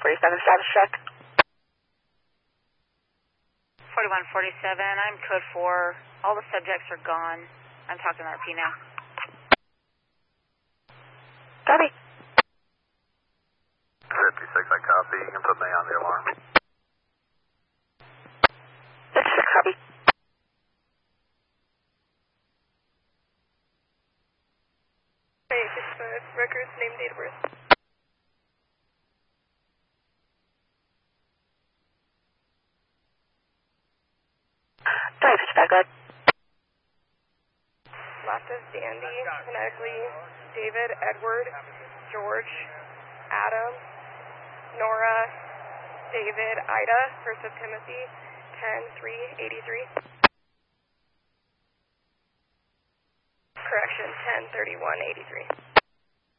4147 status check. 4147, I'm code 4. All the subjects are gone. I'm talking to RP now. Copy. 56, I copy. You can put me on the alarm. 56, copy. Hey, 65, records, name, date of birth. Sorry, 55, go ahead. Mastiff, Dandy, phonetically, David, Edward, George, Adam, Nora, David, Ida, 1st of Timothy, 10-3-83. Correction, 10-31-83.